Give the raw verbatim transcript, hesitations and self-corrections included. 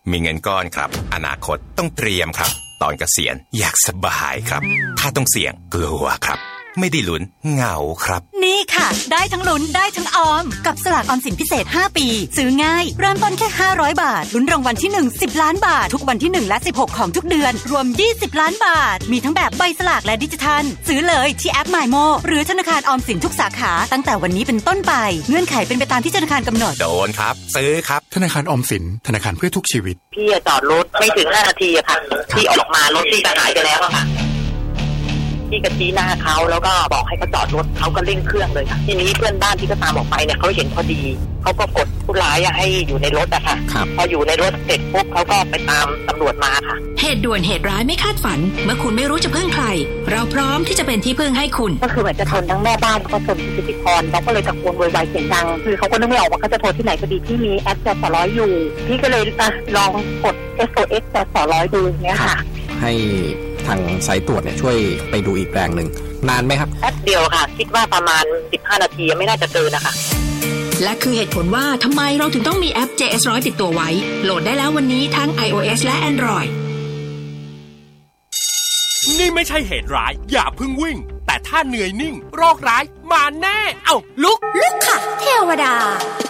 มีเงินก้อนครับอนาคตต้องเตรียมครับตอนเกษียณอยากสบายครับถ้าต้องเสี่ยงกลัวครับไม่ได้ลุ้นเหงาครับนี่ค่ะได้ทั้งลุ้นได้ทั้งออมกับสลากออมสินพิเศษห้าปีซื้อง่ายเริ่มต้นแค่ห้าร้อยบาทลุ้นรางวัลที่หนึ่ง สิบล้านบาททุกวันที่หนึ่งและสิบหกของทุกเดือนรวมยี่สิบล้านบาทมีทั้งแบบใบสลากและดิจิทัลซื้อเลยที่แอป MyMo หรือธนาคารออมสินทุกสาขาตั้งแต่วันนี้เป็นต้นไปเงื่อนไขเป็นไปตามที่ธนาคารกำหนดโดนครับซื้อครับธนาคารออมสินธนาคารเพื่อทุกชีวิตพี่จอดรถไม่ถึงห้านาทีอะค่ะพี่ออกมารถพี่ก็หายไปแล้วอะค่ะพี่ก็ชี้หน้าเขาแล้วก็บอกให้เขาจอดรถเขาก็เร่งเครื่องเลยค่ะทีนี้เพื่อนบ้านที่ก็ตามออกไปเนี่ยเขาเห็นพอดีเขาก็กดผู้ร้ายให้อยู่ในรถอะค่ะพออยู่ในรถเสร็จปุ๊บเขาก็ไปตามตำรวจมาค่ะเหตุด่วนเหตุร้ายไม่คาดฝันเมื่อคุณไม่รู้จะพึ่งใครเราพร้อมที่จะเป็นที่พึ่งให้คุณก็คือเหมือนจะชนทั้งแม่บ้านแล้วก็ชนพิสิทธิพรเราก็เลยตะโกนโวยวายเสียงดังคือเขาก็นึกไม่ออกว่าเขาจะโทรที่ไหนพอดีที่มีแอปจสร้อยอยู่พี่ก็เลยลองกด เอส โอ เอส จสร้อยดูเนี่ยค่ะให้ทางสายตรวจเนี่ยช่วยไปดูอีกแปลงหนึ่งนานไหมครับแป๊บเดียวค่ะคิดว่าประมาณสิบห้านาทีไม่น่าจะเกินนะคะและคือเหตุผลว่าทำไมเราถึงต้องมีแอป เจ เอส หนึ่งร้อย ติดตัวไว้โหลดได้แล้ววันนี้ทั้ง iOS และ Android นี่ไม่ใช่เหตุร้ายอย่าเพิ่งวิ่งแต่ถ้าเหนื่อยนิ่งโรคร้ายมาแน่เอ้าลุกลุกค่ะเทวดา